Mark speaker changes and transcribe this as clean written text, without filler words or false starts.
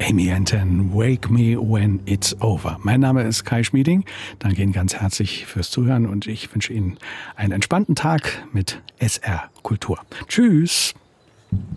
Speaker 1: Amy Anton, Wake Me When It's Over. Mein Name ist Kai Schmieding. Danke Ihnen ganz herzlich fürs Zuhören und ich wünsche Ihnen einen entspannten Tag mit SR Kultur. Tschüss!